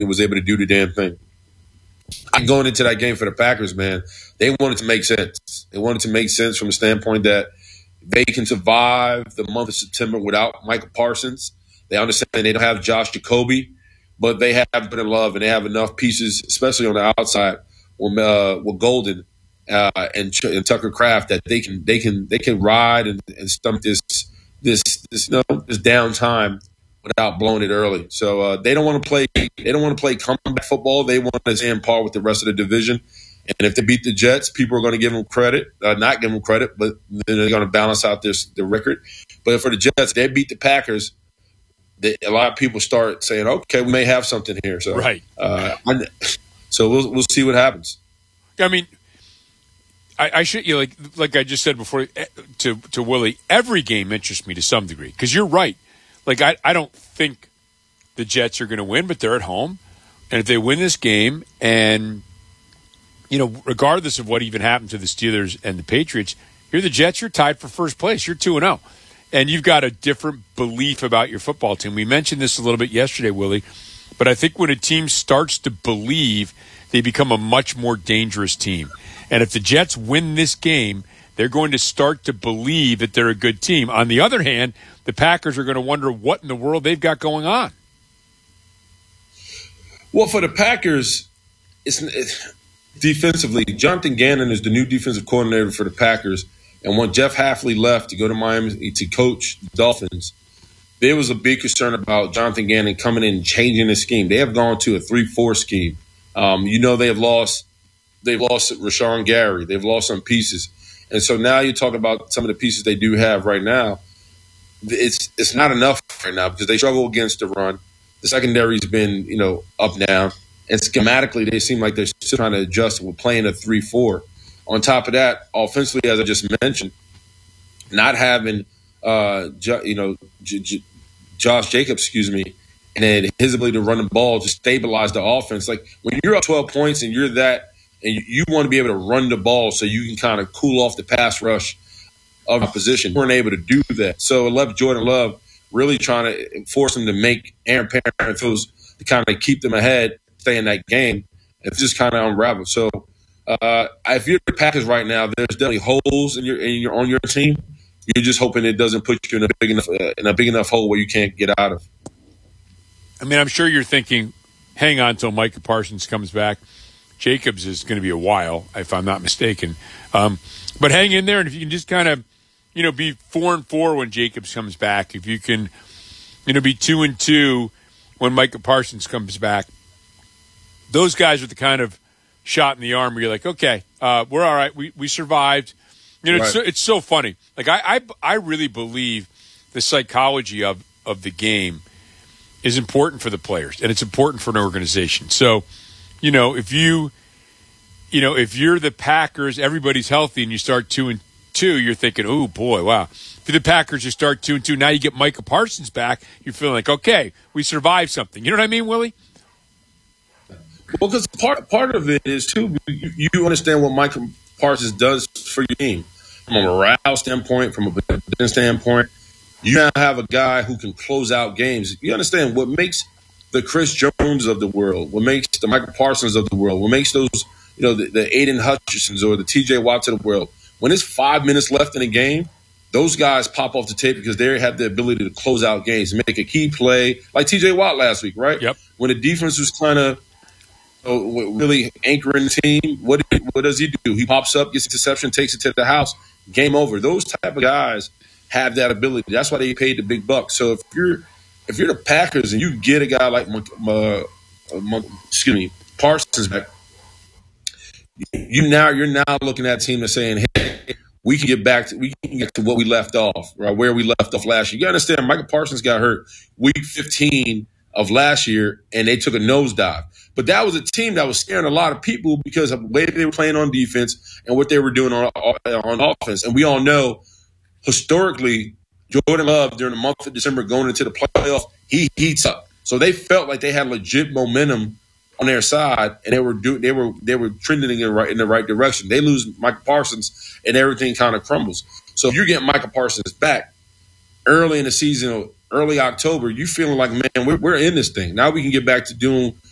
was able to do the damn thing. Going into that game for the Packers, man, they wanted to make sense. They wanted to make sense from the standpoint that they can survive the month of September without Michael Parsons. They understand they don't have Josh Jacoby, but they have Jordan Love, and they have enough pieces, especially on the outside with Golden and Tucker Kraft, that they can ride and stomach this downtime without blowing it early. So they don't want to play. They don't want to play comeback football. They want to stay in par with the rest of the division. And if they beat the Jets, people are going to give them credit, not give them credit, but then they're going to balance out the record. But for the Jets, they beat the Packers. A lot of people start saying, "Okay, we may have something here." So right. So we'll see what happens. I mean, I should like I just said before to Willie. Every game interests me to some degree because you're right. Like, I don't think the Jets are going to win, but they're at home. And if they win this game, and, regardless of what even happened to the Steelers and the Patriots, you're the Jets, you're tied for first place. You're 2-0. And you've got a different belief about your football team. We mentioned this a little bit yesterday, Willie, but I think when a team starts to believe, they become a much more dangerous team. And if the Jets win this game, they're going to start to believe that they're a good team. On the other hand, the Packers are going to wonder what in the world they've got going on. Well, for the Packers, it's defensively, Jonathan Gannon is the new defensive coordinator for the Packers. And when Jeff Hafley left to go to Miami to coach the Dolphins, there was a big concern about Jonathan Gannon coming in and changing the scheme. They have gone to a 3-4 scheme. They've lost Rashawn Gary. They've lost some pieces. And so now you talk about some of the pieces they do have right now. It's not enough right now because they struggle against the run. The secondary's been, up and down. And schematically, they seem like they're still trying to adjust. We're playing a 3-4. On top of that, offensively, as I just mentioned, not having Josh Jacobs, and then his ability to run the ball to stabilize the offense. Like when you're up 12 points and you're that, and you want to be able to run the ball so you can kind of cool off the pass rush of opposition. We weren't able to do that. So it left Jordan Love really trying to force him to make Aaron Parenteau to kind of keep them ahead, stay in that game. It's just kind of unraveled. So if you're the Packers right now, there's definitely holes on your team. You're just hoping it doesn't put you in a big enough hole where you can't get out of. I mean, I'm sure you're thinking, hang on until Micah Parsons comes back. Jacobs is going to be a while, if I'm not mistaken. But hang in there, and if you can just kind of, be 4-4 when Jacobs comes back, if you can, be 2-2 when Micah Parsons comes back, those guys are the kind of shot in the arm where you're like, okay, we're all right. We survived. Right. It's so funny. Like I really believe the psychology of the game is important for the players, and it's important for an organization. So, if you're the Packers, everybody's healthy, and you start 2-2, you're thinking, oh boy, wow. If you're the Packers, you start 2-2. Now you get Micah Parsons back. You're feeling like, okay, we survived something. You know what I mean, Willie? Well, because part of it is too, you understand what Micah Parsons does for your team from a morale standpoint, from a business standpoint. You now have a guy who can close out games. You understand what makes the Chris Jones of the world, what makes the Michael Parsons of the world, what makes those, the Aiden Hutchinsons or the T.J. Watts of the world. When it's 5 minutes left in a game, those guys pop off the tape because they have the ability to close out games, make a key play, like T.J. Watt last week, right? Yep. When the defense was kind of really anchoring the team, what does he do? He pops up, gets interception, takes it to the house, game over. Those type of guys have that ability. That's why they paid the big bucks. So if you're the Packers and you get a guy like Parsons back, you're now looking at a team and saying, hey, we can get to what we left off, right? Where we left off last year. You understand, Michael Parsons got hurt week 15 of last year, and they took a nosedive. But that was a team that was scaring a lot of people because of the way they were playing on defense and what they were doing on offense. And we all know, historically, Jordan Love during the month of December going into the playoffs, he heats up. So they felt like they had legit momentum on their side, and they were trending in the right direction. They lose Michael Parsons, and everything kind of crumbles. So if you're getting Michael Parsons back early in the season, early October, you feeling like, man, we're in this thing. Now we can get back to doing